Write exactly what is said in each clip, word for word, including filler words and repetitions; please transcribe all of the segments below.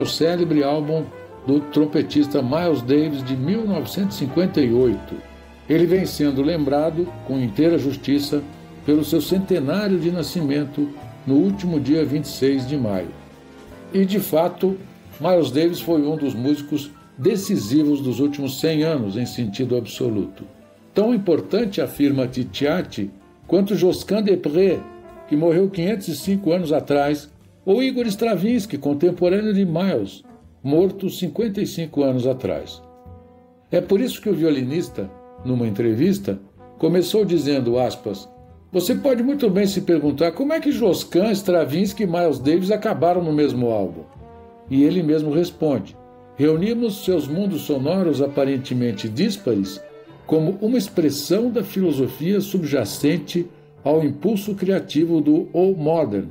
o célebre álbum do trompetista Miles Davis de mil novecentos e cinquenta e oito. Ele vem sendo lembrado, com inteira justiça, pelo seu centenário de nascimento no último dia vinte e seis de maio. E, de fato, Miles Davis foi um dos músicos decisivos dos últimos cem anos, em sentido absoluto. Tão importante, afirma Titiati, quanto Josquin des Prez, que morreu quinhentos e cinco anos atrás, ou Igor Stravinsky, contemporâneo de Miles, morto cinquenta e cinco anos atrás. É por isso que o violinista, numa entrevista, começou dizendo, aspas, você pode muito bem se perguntar como é que Josquin, Stravinsky e Miles Davis acabaram no mesmo álbum. E ele mesmo responde, reunimos seus mundos sonoros aparentemente díspares como uma expressão da filosofia subjacente ao impulso criativo do All Modern.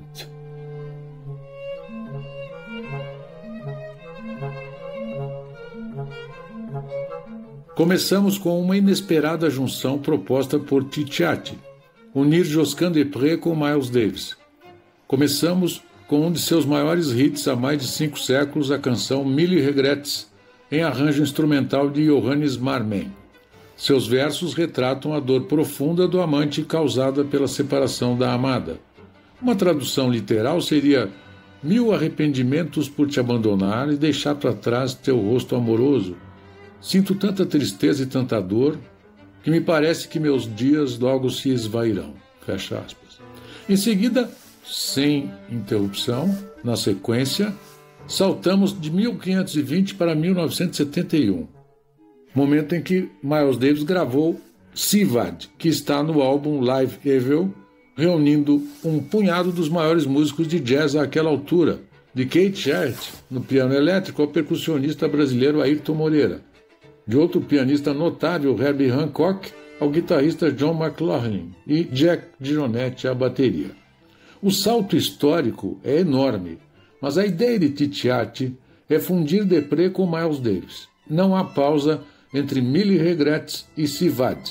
Começamos com uma inesperada junção proposta por Titiati, unir Josquin des Prez com Miles Davis. Começamos com um de seus maiores hits há mais de cinco séculos, a canção Mille Regrets, em arranjo instrumental de Johannes Marmen. Seus versos retratam a dor profunda do amante causada pela separação da amada. Uma tradução literal seria mil arrependimentos por te abandonar e deixar para trás teu rosto amoroso. Sinto tanta tristeza e tanta dor que me parece que meus dias logo se esvairão. Fecha aspas. Em seguida, sem interrupção, na sequência, saltamos de mil quinhentos e vinte para mil novecentos e setenta e um, momento em que Miles Davis gravou Sivad, que está no álbum Live Evil, reunindo um punhado dos maiores músicos de jazz àquela altura, de Keith Jarrett no piano elétrico ao percussionista brasileiro Ayrton Moreira, de outro pianista notável, Herbie Hancock, ao guitarrista John McLaughlin e Jack Gironetti à bateria. O salto histórico é enorme, mas a ideia de Titiati é fundir des Prez com Miles Davis. Não há pausa entre Mille Regrets e Sivad.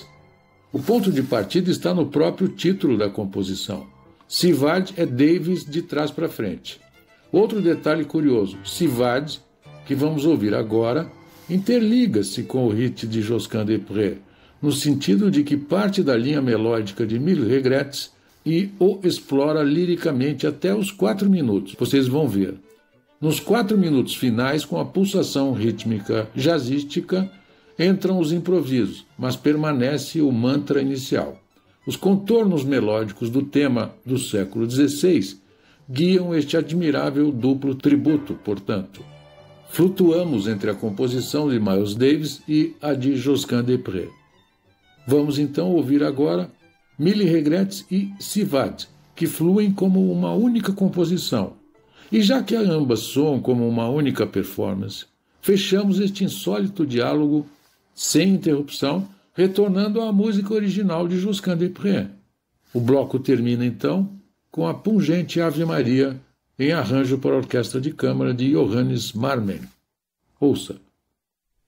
O ponto de partida está no próprio título da composição. Sivad é Davis de trás para frente. Outro detalhe curioso, Sivad, que vamos ouvir agora, interliga-se com o hit de Josquin des Prez, no sentido de que parte da linha melódica de Mille Regrets e o explora liricamente até os quatro minutos. Vocês vão ver. Nos quatro minutos finais, com a pulsação rítmica jazzística, entram os improvisos, mas permanece o mantra inicial. Os contornos melódicos do tema do século dezesseis guiam este admirável duplo tributo, portanto. Flutuamos entre a composição de Miles Davis e a de Josquin des Prez. Vamos então ouvir agora Mille Regrets e Sivad, que fluem como uma única composição. E já que ambas soam como uma única performance, fechamos este insólito diálogo sem interrupção, retornando à música original de Josquin des Prez. O bloco termina então com a pungente Ave Maria em arranjo para a orquestra de câmara de Johannes Marmen. Ouça.